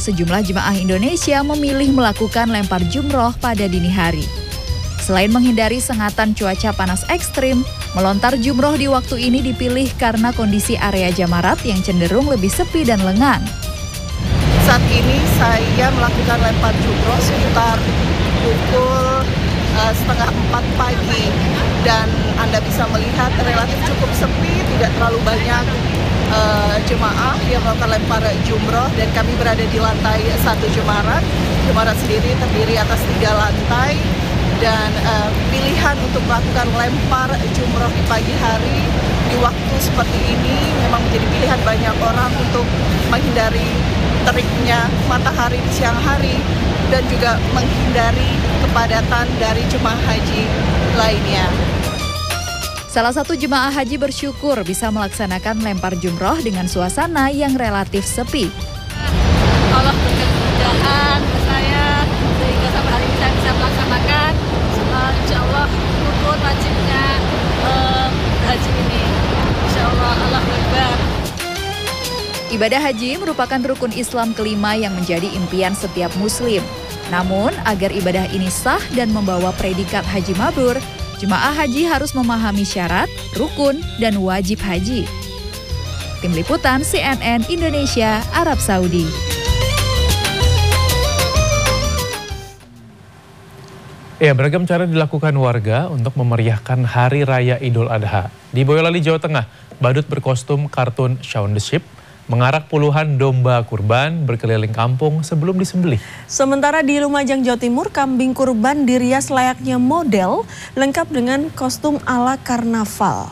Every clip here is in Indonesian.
sejumlah jemaah Indonesia memilih melakukan lempar jumroh pada dini hari. Selain menghindari sengatan cuaca panas ekstrim, melontar jumroh di waktu ini dipilih karena kondisi area Jamarat yang cenderung lebih sepi dan lengang. Saat ini saya melakukan lempar jumroh sekitar pukul 3:30 pagi dan Anda bisa melihat relatif cukup sepi, tidak terlalu banyak jemaah yang melakukan lempar jumroh dan kami berada di lantai 1 Jamarat. Jamarat sendiri terdiri atas 3 lantai dan pilihan untuk melakukan lempar jumroh di pagi hari di waktu seperti ini memang menjadi pilihan banyak orang untuk menghindari teriknya matahari di siang hari dan juga menghindari kepadatan dari jemaah haji lainnya. Salah satu jemaah haji bersyukur bisa melaksanakan lempar jumroh dengan suasana yang relatif sepi. Allah berikan kemudahan ke saya sehingga sampai hari ini saya bisa melaksanakan insya Allah rukun wajibnya haji ini. Insya Allah Allah Akbar. Ibadah haji merupakan rukun Islam kelima yang menjadi impian setiap muslim. Namun, agar ibadah ini sah dan membawa predikat haji mabrur, jemaah haji harus memahami syarat, rukun, dan wajib haji. Tim Liputan CNN Indonesia, Arab Saudi. Ya, beragam cara dilakukan warga untuk memeriahkan Hari Raya Idul Adha. Di Boyolali, Jawa Tengah, badut berkostum kartun Shaun the Sheep mengarak puluhan domba kurban berkeliling kampung sebelum disembelih. Sementara di Lumajang, Jawa Timur, kambing kurban dirias layaknya model lengkap dengan kostum ala karnaval.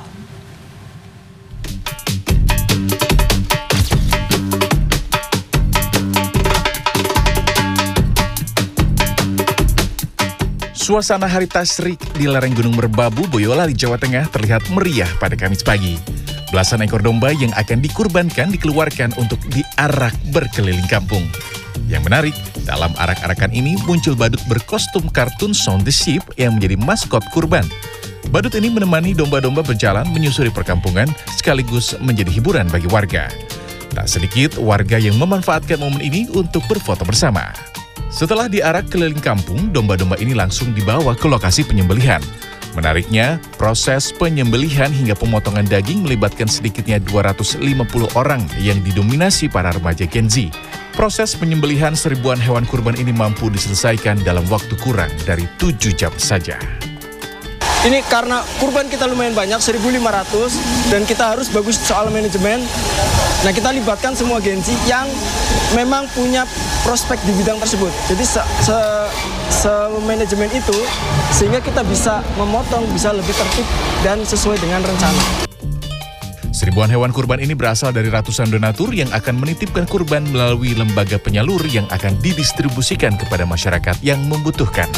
Suasana hari tasyrik di lereng Gunung Merbabu, Boyolali, Jawa Tengah terlihat meriah pada Kamis pagi. Belasan ekor domba yang akan dikurbankan dikeluarkan untuk diarak berkeliling kampung. Yang menarik, dalam arak-arakan ini muncul badut berkostum kartun Shaun the Sheep yang menjadi maskot kurban. Badut ini menemani domba-domba berjalan menyusuri perkampungan sekaligus menjadi hiburan bagi warga. Tak sedikit warga yang memanfaatkan momen ini untuk berfoto bersama. Setelah diarak keliling kampung, domba-domba ini langsung dibawa ke lokasi penyembelihan. Menariknya, proses penyembelihan hingga pemotongan daging melibatkan sedikitnya 250 orang yang didominasi para remaja Gen Z. Proses penyembelihan seribuan hewan kurban ini mampu diselesaikan dalam waktu kurang dari 7 jam saja. Ini karena kurban kita lumayan banyak, 1.500, dan kita harus bagus soal manajemen. Nah, kita libatkan semua Gen Z yang memang punya prospek di bidang tersebut. Jadi manajemen itu sehingga kita bisa memotong, bisa lebih tertib dan sesuai dengan rencana. Seribuan hewan kurban ini berasal dari ratusan donatur yang akan menitipkan kurban melalui lembaga penyalur yang akan didistribusikan kepada masyarakat yang membutuhkan.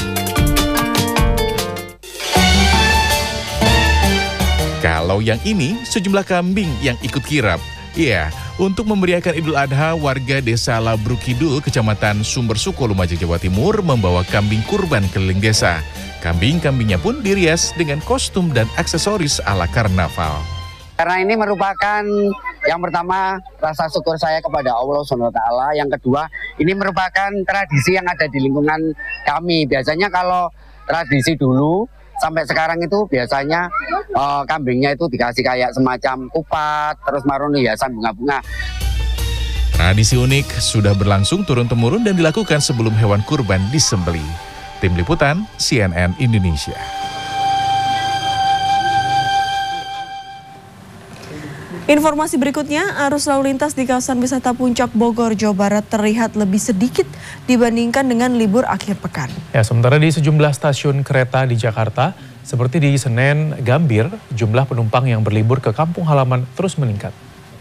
Kalau yang ini, sejumlah kambing yang ikut kirap. Ya, untuk memeriahkan Idul Adha, warga desa Labruk Kidul, Kecamatan Sumbersuko, Lumajang, Jawa Timur, membawa kambing kurban keliling desa. Kambing-kambingnya pun dirias dengan kostum dan aksesoris ala karnaval. Karena ini merupakan yang pertama rasa syukur saya kepada Allah SWT. Yang kedua, ini merupakan tradisi yang ada di lingkungan kami. Biasanya kalau tradisi dulu sampai sekarang itu biasanya kambingnya itu dikasih kayak semacam kupat, terus marun hiasan bunga-bunga. Tradisi unik sudah berlangsung turun-temurun dan dilakukan sebelum hewan kurban disembelih. Tim Liputan CNN Indonesia. Informasi berikutnya, arus lalu lintas di kawasan wisata Puncak Bogor, Jawa Barat terlihat lebih sedikit dibandingkan dengan libur akhir pekan. Ya, sementara di sejumlah stasiun kereta di Jakarta, seperti di Senen, Gambir, jumlah penumpang yang berlibur ke kampung halaman terus meningkat.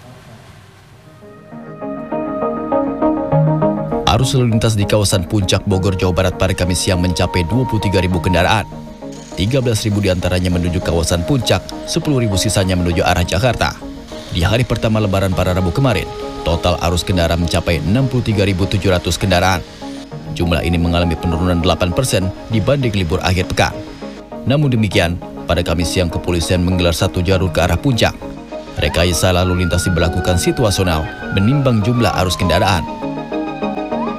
Arus lalu lintas di kawasan Puncak Bogor, Jawa Barat pada Kamis siang mencapai 23.000 kendaraan. 13.000 diantaranya menuju kawasan Puncak, 10.000 sisanya menuju arah Jakarta. Di hari pertama Lebaran pada Rabu kemarin, total arus kendaraan mencapai 63.700 kendaraan. Jumlah ini mengalami penurunan 8% dibanding libur akhir pekan. Namun demikian, pada Kamis siang kepolisian menggelar satu jalur ke arah Puncak. Rekayasa lalu lintas diberlakukan situasional menimbang jumlah arus kendaraan.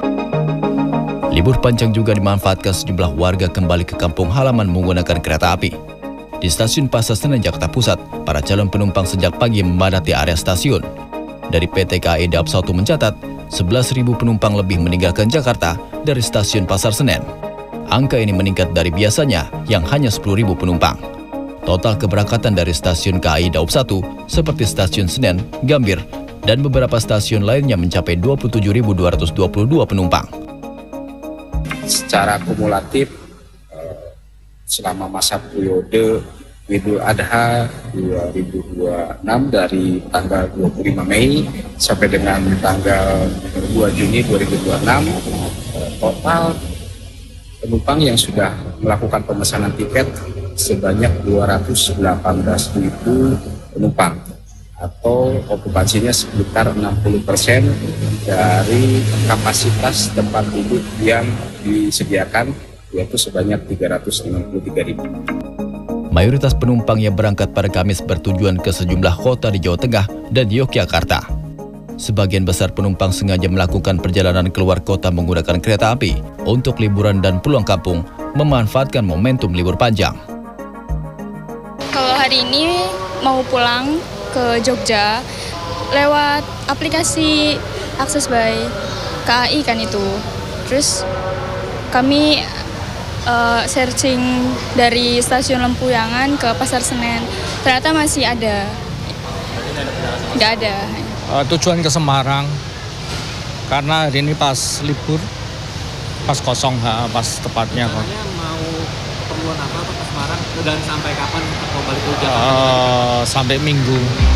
Libur panjang juga dimanfaatkan sejumlah warga kembali ke kampung halaman menggunakan kereta api. Di stasiun Pasar Senen, Jakarta Pusat, para calon penumpang sejak pagi memadati area stasiun. Dari PT KAI Daob 1 mencatat, 11.000 penumpang lebih meninggalkan Jakarta dari stasiun Pasar Senen. Angka ini meningkat dari biasanya yang hanya 10.000 penumpang. Total keberangkatan dari stasiun KAI Daob 1 seperti stasiun Senen, Gambir, dan beberapa stasiun lainnya mencapai 27.222 penumpang. Secara kumulatif selama masa periode Idul Adha 2026 dari tanggal 25 Mei sampai dengan tanggal 2 Juni 2026, total penumpang yang sudah melakukan pemesanan tiket sebanyak 218.000 penumpang, atau okupansinya sekitar 60% dari kapasitas tempat duduk yang disediakan, yaitu sebanyak 363.000. Mayoritas penumpang yang berangkat pada Kamis bertujuan ke sejumlah kota di Jawa Tengah dan Yogyakarta. Sebagian besar penumpang sengaja melakukan perjalanan keluar kota menggunakan kereta api untuk liburan dan pulang kampung, memanfaatkan momentum libur panjang. Kalau hari ini mau pulang ke Jogja lewat aplikasi Akses by KAI kan itu. Terus kami searching dari stasiun Lempuyangan ke Pasar Senen. Ternyata masih ada. Nggak ada. Tujuan ke Semarang karena hari ini pas libur, pas kosong, pas tepatnya. Mau perluan apa ke Semarang dan sampai kapan mau balik ke Jakarta? Sampai Minggu.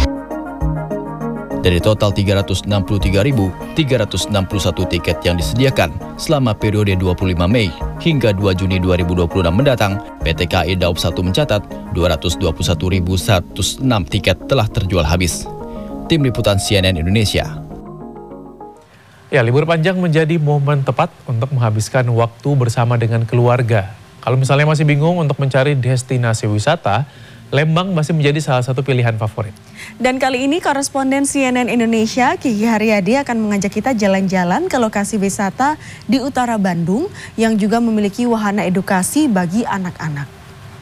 Dari total 363.361 tiket yang disediakan selama periode 25 Mei hingga 2 Juni 2026 mendatang, PT KAI Daob 1 mencatat 221.106 tiket telah terjual habis. Tim Liputan CNN Indonesia. Ya, libur panjang menjadi momen tepat untuk menghabiskan waktu bersama dengan keluarga. Kalau misalnya masih bingung untuk mencari destinasi wisata, Lembang masih menjadi salah satu pilihan favorit. Dan kali ini koresponden CNN Indonesia Kiki Haryadi akan mengajak kita jalan-jalan ke lokasi wisata di utara Bandung yang juga memiliki wahana edukasi bagi anak-anak.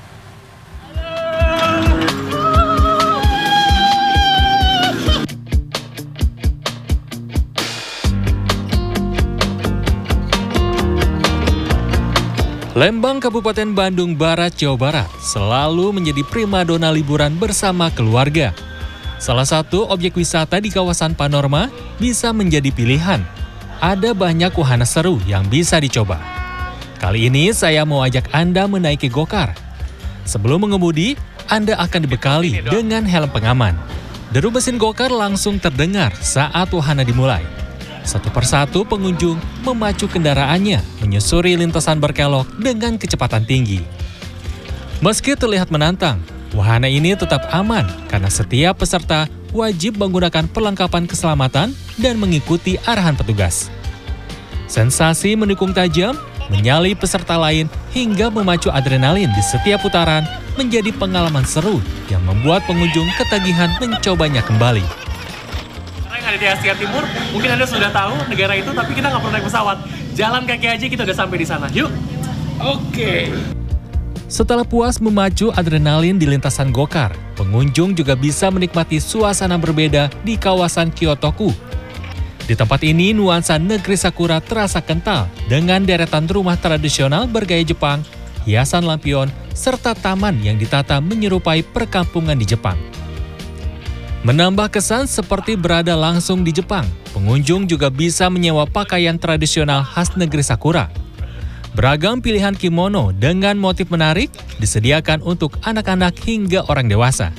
Lembang, Kabupaten Bandung Barat, Jawa Barat selalu menjadi primadona liburan bersama keluarga. Salah satu objek wisata di kawasan Panorama bisa menjadi pilihan. Ada banyak wahana seru yang bisa dicoba. Kali ini saya mau ajak Anda menaiki gokar. Sebelum mengemudi, Anda akan dibekali dengan helm pengaman. Deru mesin gokar langsung terdengar saat wahana dimulai. Satu persatu pengunjung memacu kendaraannya menyusuri lintasan berkelok dengan kecepatan tinggi. Meski terlihat menantang, wahana ini tetap aman karena setiap peserta wajib menggunakan perlengkapan keselamatan dan mengikuti arahan petugas. Sensasi menikung tajam, menyalip peserta lain hingga memacu adrenalin di setiap putaran menjadi pengalaman seru yang membuat pengunjung ketagihan mencobanya kembali. Ada di Asia Timur, mungkin Anda sudah tahu negara itu, tapi kita nggak perlu naik pesawat. Jalan kaki aja kita udah sampai di sana. Yuk! Oke. Setelah puas memacu adrenalin di lintasan gokar, pengunjung juga bisa menikmati suasana berbeda di kawasan Kyotoku. Di tempat ini, nuansa negeri Sakura terasa kental dengan deretan rumah tradisional bergaya Jepang, hiasan lampion, serta taman yang ditata menyerupai perkampungan di Jepang. Menambah kesan seperti berada langsung di Jepang, pengunjung juga bisa menyewa pakaian tradisional khas negeri Sakura. Beragam pilihan kimono dengan motif menarik disediakan untuk anak-anak hingga orang dewasa.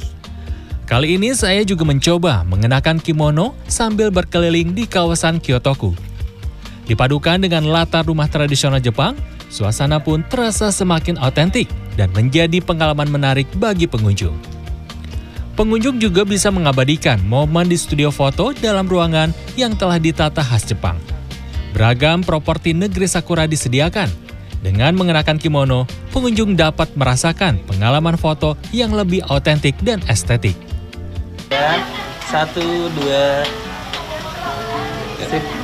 Kali ini saya juga mencoba mengenakan kimono sambil berkeliling di kawasan Kyotoku. Dipadukan dengan latar rumah tradisional Jepang, suasana pun terasa semakin otentik dan menjadi pengalaman menarik bagi pengunjung. Pengunjung juga bisa mengabadikan momen di studio foto dalam ruangan yang telah ditata khas Jepang. Beragam properti negeri Sakura disediakan. Dengan mengenakan kimono, pengunjung dapat merasakan pengalaman foto yang lebih otentik dan estetik. 1, 2, sip.